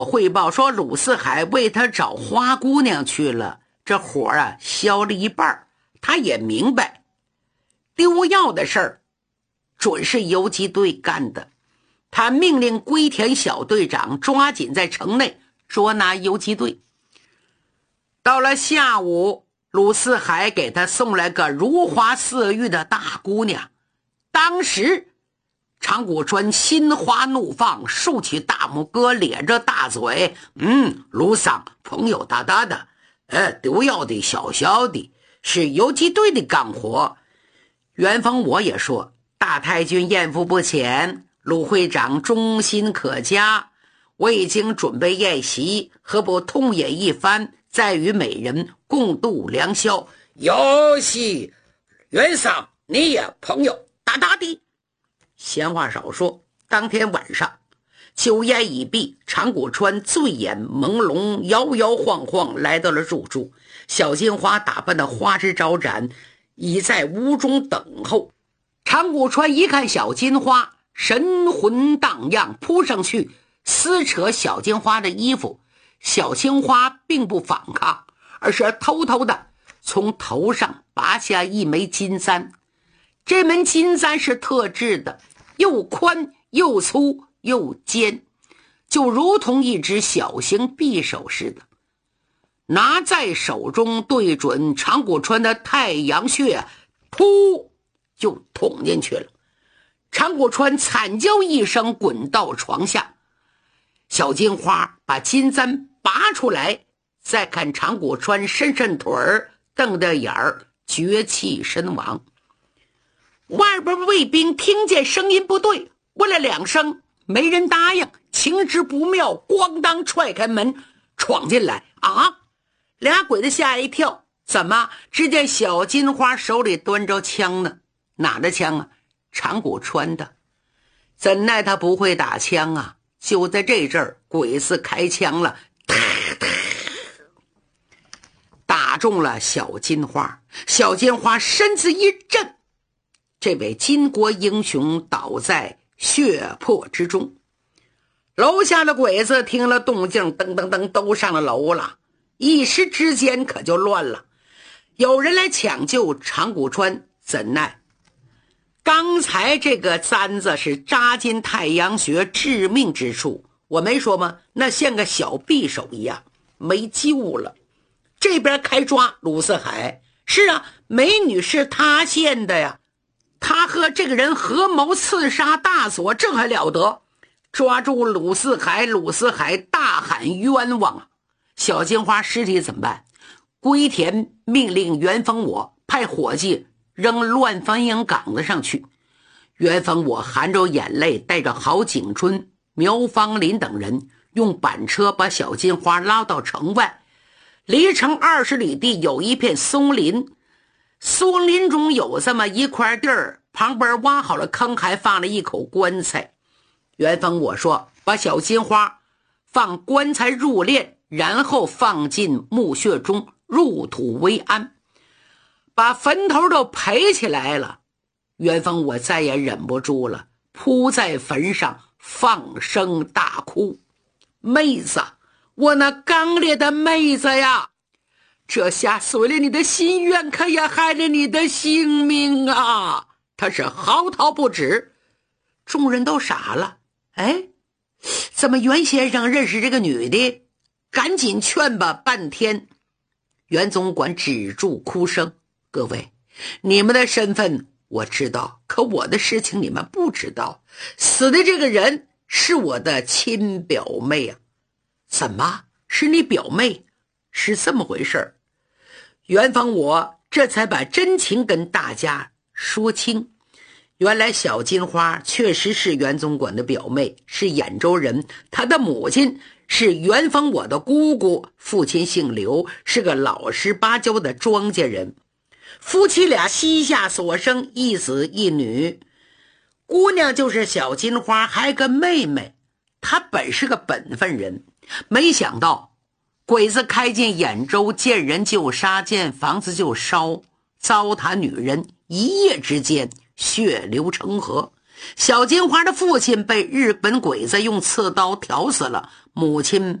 汇报说鲁四海为他找花姑娘去了，这火啊消了一半。他也明白丢药的事儿准是游击队干的，他命令龟田小队长抓紧在城内捉拿游击队。到了下午，鲁四海给他送来个如花似玉的大姑娘。当时长谷川心花怒放，竖起大拇哥，咧着大嘴，鲁桑朋友大大的，丢药的小小的，是游击队的干活。元丰我也说，大太君艳福不浅，鲁会长忠心可嘉，我已经准备宴席，何不痛饮一番，再与美人共度良宵？有戏，元桑你也朋友大大的。闲话少说，当天晚上酒宴已毕，长谷川醉眼朦胧，摇摇晃晃来到了住处。小金花打扮的花枝招展，已在屋中等候。长谷川一看小金花神魂荡漾，扑上去撕扯小金花的衣服。小金花并不反抗，而是偷偷的从头上拔下一枚金簪。这枚金簪是特制的，又宽又粗又尖，就如同一只小型匕首似的，拿在手中对准长谷川的太阳穴，噗就捅进去了。长谷川惨叫一声，滚到床下。小金花把金簪拔出来，再看长谷川伸伸腿儿，瞪着眼儿，绝气身亡。外边卫兵听见声音不对，问了2声，没人答应，情知不妙，咣当踹开门闯进来。俩鬼子吓一跳，怎么？只见小金花手里端着枪呢。哪的枪啊？长谷川的。怎奈他不会打枪啊？就在这阵儿，鬼子开枪了，打中了小金花。小金花身子一震，这位巾帼英雄倒在血泊之中。楼下的鬼子听了动静，噔噔噔都上了楼了，一时之间可就乱了。有人来抢救长谷川，怎奈刚才这个簪子是扎进太阳穴致命之处，我没说吗？那像个小匕首一样，没救了。这边开抓鲁四海，是啊，美女是他献的呀，他和这个人合谋刺杀大佐，这还了得？抓住鲁四海，鲁四海大喊冤枉啊！小金花尸体怎么办？龟田命令元丰我派伙计扔乱翻营岗子上去。元丰我含着眼泪，带着郝景春、苗芳林等人，用板车把小金花拉到城外。离城20里地有一片松林，松林中有这么一块地儿，旁边挖好了坑，还放了一口棺材。元丰我说，把小金花放棺材入殓，然后放进墓穴中，入土为安，把坟头都赔起来了。元丰我再也忍不住了，扑在坟上放声大哭。妹子，我那刚烈的妹子呀，这下随了你的心愿，可也害了你的性命啊！他是嚎啕不止。众人都傻了，怎么袁先生认识这个女的？赶紧劝吧半天。袁总管止住哭声，各位，你们的身份我知道，可我的事情你们不知道。死的这个人是我的亲表妹啊。怎么？是你表妹？是这么回事。元芳我这才把真情跟大家说清。原来小金花确实是袁总管的表妹，是兖州人，她的母亲是元芳我的姑姑，父亲姓刘，是个老实巴交的庄稼人。夫妻俩膝下所生一子一女，姑娘就是小金花，还个妹妹。她本是个本分人，没想到鬼子开进兖州，见人就杀，见房子就烧，糟蹋女人，一夜之间血流成河。小金花的父亲被日本鬼子用刺刀挑死了， 母亲